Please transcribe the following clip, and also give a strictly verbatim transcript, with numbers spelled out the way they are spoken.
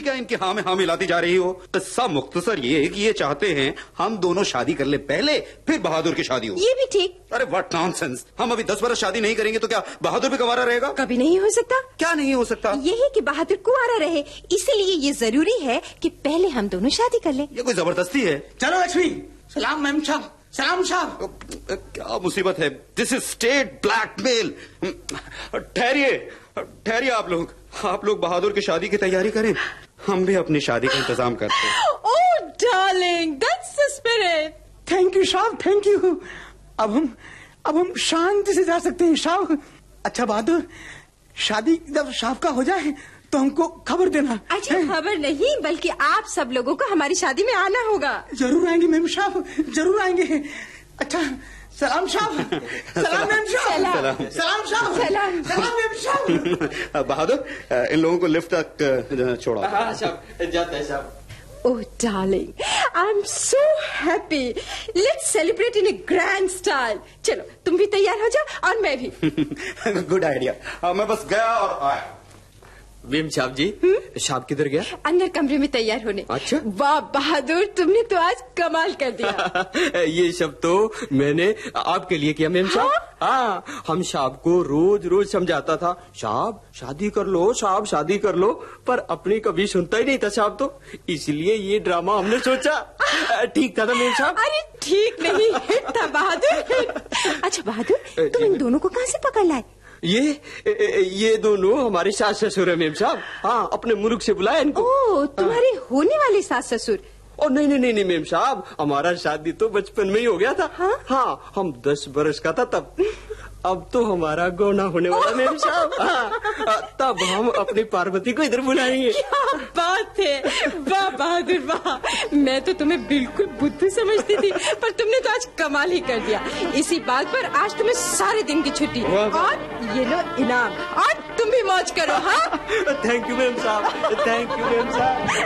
क्या इनकी हाँ में हाँ मिलाती जा रही हो? किस्सा मुख्तसर ये है कि ये चाहते हैं हम दोनों शादी कर ले पहले, फिर बहादुर की शादी हो। ये भी ठीक। अरे व्हाट नॉनसेंस, हम अभी दस बरस शादी नहीं करेंगे तो क्या बहादुर भी कुंवारा रहेगा? कभी नहीं हो सकता। क्या नहीं हो सकता? यही कि बहादुर कुंवारा रहे, इसीलिए ये जरूरी है कि पहले हम दोनों शादी कर ले। ये कोई जबरदस्ती है? चलो लक्ष्मी। सलाम मैम साहब, सलाम साहब। क्या मुसीबत है? This is state blackmail. ठहरिए ठहरिए, आप लोग आप लोग बहादुर की शादी की तैयारी करें, हम भी अपनी शादी का इंतजाम करते हैं। ओह darling, that's the spirit. Thank you साहब, थैंक यू। अब हम अब हम शांति से जा सकते हैं साहब। अच्छा बहादुर, शादी जब साहब का हो जाए तो हमको खबर देना। अच्छा खबर नहीं, बल्कि आप सब लोगों को हमारी शादी में आना होगा। जरूर आएंगे मैम साहब, जरूर आएंगे। अच्छा सलाम साहब। सलाम मैम साहब। सलाम साहब। सलाम सलाम मैम साहब। बहादुर, इन लोगों को लिफ्ट तक छोड़ा। हाँ साहब, जाते हैं साहब। Oh darling, I'm so happy. Let's celebrate in a grand style. चलो तुम भी तैयार हो जाओ और मैं भी। Good idea. मैं बस गया और आया। मेम साहब जी, साहब किधर गया? अंदर कमरे में तैयार होने। अच्छा। वाह बहादुर, तुमने तो आज कमाल कर दिया। ये सब तो मैंने आपके लिए किया मेम साहब। हाँ, हम साहब को रोज रोज समझाता था, साहब शादी कर लो, साहब शादी कर लो, पर अपनी कभी सुनता ही नहीं था साहब तो, इसलिए ये ड्रामा हमने सोचा। ठीक था ना मेम साहब? अरे ठीक नहीं, हिट था बहादुर। अच्छा बहादुर, तुम इन दोनों को कहाँ से पकड़ लाए? ये ये दोनों हमारे सास ससुर है मेम साहब। हाँ, अपने मुल्क से बुलाया इनको। ओह, तुम्हारे होने वाले सास ससुर? ओ नहीं नहीं नहीं मेम साहब, हमारा शादी तो बचपन में ही हो गया था। हाँ, हाँ, हम दस बरस का था तब। अब तो हमारा गौना होने वाला मेम साहब। हाँ, तब हम अपनी पार्वती को इधर बुलाएंगे। क्या बात है, वाह बहादुर वाह। मैं तो तुम्हें बिल्कुल बुद्धू समझती थी, पर तुमने तो आज कमाल ही कर दिया। इसी बात पर आज तुम्हें सारे दिन की छुट्टी और ये लो इनाम, और तुम भी मौज करो। हाँ, थैंक यू मेम साहब, थैंक यू मेम साहब।